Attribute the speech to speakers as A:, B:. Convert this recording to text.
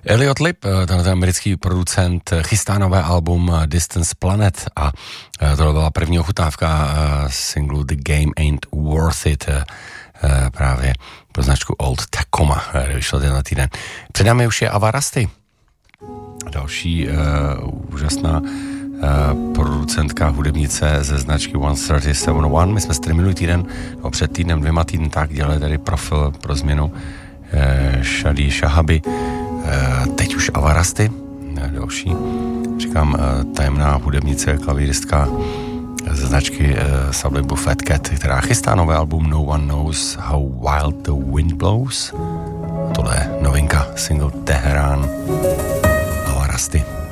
A: Elliot Lip, tenhle americký producent, chystá nové album Distance Planet a to byla první ochutnávka singlu The Game Ain't Worth It, právě pro značku Old Tacoma, vyšlo tenhle týden. Před námi už je Ava Rusty, další úžasná producentka, hudebnice ze značky 13701. My jsme se tady minulý týden, no před týdnem, 2 týdny tak dělali tady profil pro změnu Shadi Shahabi. Teď už Ava Rusty, další, říkám, tajemná hudebnice, klavíristka ze značky sublibu Fat Cat, která chystá nové album No One Knows How Wild the Wind Blows. Tohle je novinka, single Teherán, Ava Rusty.